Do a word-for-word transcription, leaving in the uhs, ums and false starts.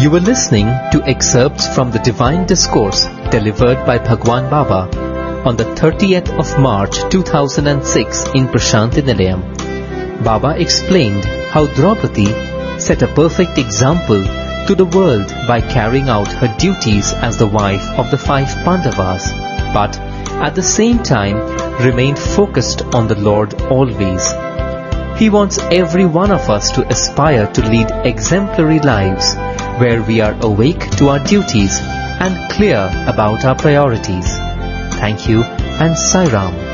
You were listening to excerpts from the Divine Discourse delivered by Bhagwan Baba on the thirtieth of March two thousand six in Prashanti Nilayam. Baba explained how Draupadi set a perfect example to the world by carrying out her duties as the wife of the five Pandavas, but at the same time remained focused on the Lord always. He wants every one of us to aspire to lead exemplary lives where we are awake to our duties and clear about our priorities. Thank you and Sai Ram.